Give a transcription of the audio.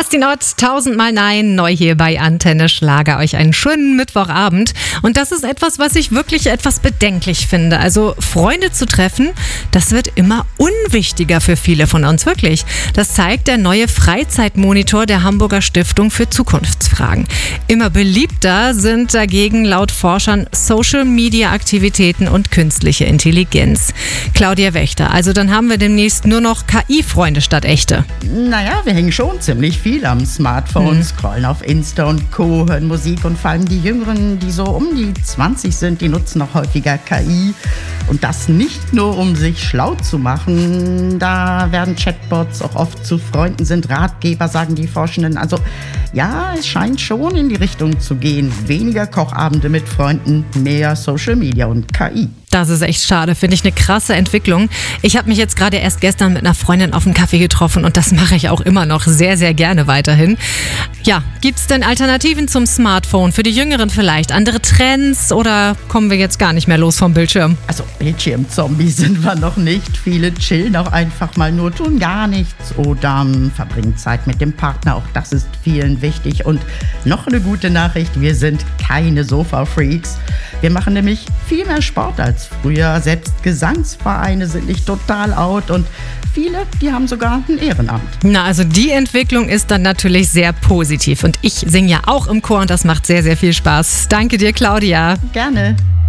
Kerstin Ott, 1000-mal Nein, neu hier bei Antenne Schlager. Euch einen schönen Mittwochabend. Und das ist etwas, was ich wirklich etwas bedenklich finde. Also Freunde zu treffen, das wird immer unwichtiger für viele von uns, wirklich. Das zeigt der neue Freizeitmonitor der Hamburger Stiftung für Zukunftsfragen. Immer beliebter sind dagegen laut Forschern Social-Media-Aktivitäten und künstliche Intelligenz. Claudia Wächter, also dann haben wir demnächst nur noch KI-Freunde statt echte. Naja, wir hängen schon ziemlich viel am Smartphone, scrollen auf Insta und Co., hören Musik und vor allem die Jüngeren, die so um die 20 sind, die nutzen noch häufiger KI. Und das nicht nur, um sich schlau zu machen. Da werden Chatbots auch oft zu Freunden, sind Ratgeber, sagen die Forschenden. Also ja, es scheint schon in die Richtung zu gehen. Weniger Kochabende mit Freunden, mehr Social Media und KI. Das ist echt schade, finde ich eine krasse Entwicklung. Ich habe mich jetzt gerade erst gestern mit einer Freundin auf einen Kaffee getroffen und das mache ich auch immer noch sehr, sehr gerne weiterhin. Ja, gibt es denn Alternativen zum Smartphone für die Jüngeren vielleicht? Andere Trends oder kommen wir jetzt gar nicht mehr los vom Bildschirm? Also Bildschirmzombies sind wir noch nicht. Viele chillen auch einfach mal nur, tun gar nichts oder verbringen Zeit mit dem Partner. Auch das ist vielen wichtig. Und noch eine gute Nachricht, wir sind keine Sofa-Freaks. Wir machen nämlich viel mehr Sport als früher. Selbst Gesangsvereine sind nicht total out und viele, die haben sogar ein Ehrenamt. Na, also die Entwicklung ist dann natürlich sehr positiv. Und ich singe ja auch im Chor und das macht sehr, sehr viel Spaß. Danke dir, Claudia. Gerne.